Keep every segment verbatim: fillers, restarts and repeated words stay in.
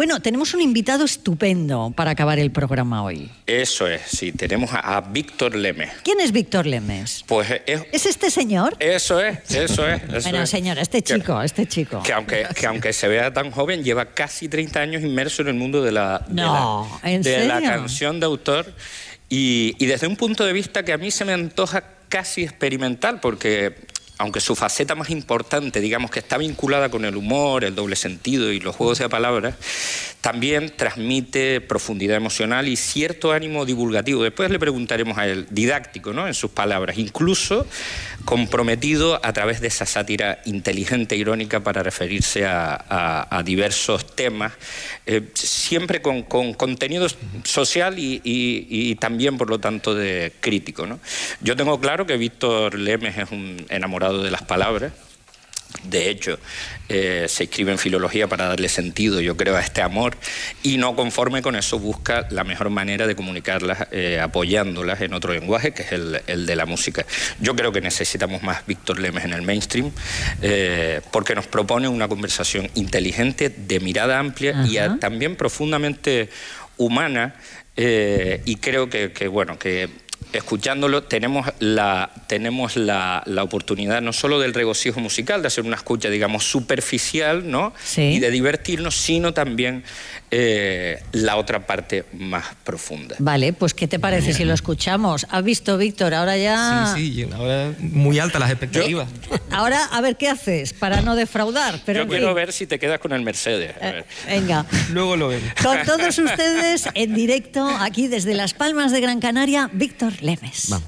Bueno, tenemos un invitado estupendo para acabar el programa hoy. Eso es, sí, tenemos a, a Víctor Lemes. ¿Quién es Víctor Lemes? Pues es... ¿Es este señor? Eso es, eso es. Eso bueno, es. señor, este chico, que, este chico. Que aunque, que aunque se vea tan joven, lleva casi treinta años inmerso en el mundo de la, de no, la, ¿en de serio? la canción de autor y, y desde un punto de vista que a mí se me antoja casi experimental, porque aunque su faceta más importante, digamos que está vinculada con el humor, el doble sentido y los juegos de palabras, también transmite profundidad emocional y cierto ánimo divulgativo. Después le preguntaremos a él, didáctico, ¿no?, en sus palabras, incluso comprometido a través de esa sátira inteligente e irónica para referirse a, a, a diversos temas, eh, siempre con, con contenido social y, y, y también, por lo tanto, de crítico, ¿no? Yo tengo claro que Víctor Lemes es un enamorado de las palabras. De hecho, eh, se inscribe en filología para darle sentido, yo creo, a este amor, y no conforme con eso busca la mejor manera de comunicarlas, eh, apoyándolas en otro lenguaje, que es el, el de la música. Yo creo que necesitamos más Víctor Lemes en el mainstream, eh, porque nos propone una conversación inteligente, de mirada amplia. Ajá. Y a, también profundamente humana, eh, y creo que, que bueno, que escuchándolo tenemos la, tenemos la, la oportunidad no solo del regocijo musical, de hacer una escucha, digamos, superficial, ¿no? Sí. Y de divertirnos, sino también eh, la otra parte más profunda. Vale, pues ¿qué te parece si lo escuchamos? ¿Has visto, Víctor? Ahora ya... Sí, sí, ahora muy altas las expectativas. Yo... Ahora, a ver, ¿qué haces para no defraudar? Pero Yo quiero fin... ver si te quedas con el Mercedes. A ver. Eh, venga. Luego lo vemos. Con todos ustedes, en directo, aquí desde Las Palmas de Gran Canaria, Víctor Lemes. Vamos.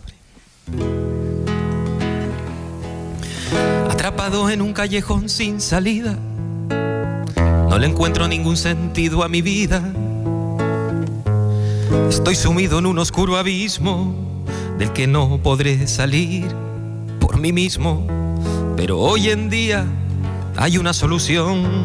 Atrapado en un callejón sin salida, no le encuentro ningún sentido a mi vida. Estoy sumido en un oscuro abismo del que no podré salir por mí mismo. Pero hoy en día hay una solución.